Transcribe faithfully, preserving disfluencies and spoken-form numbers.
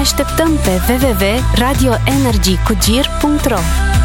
așteptăm pe w w w punct radio energy cu gir punct r o.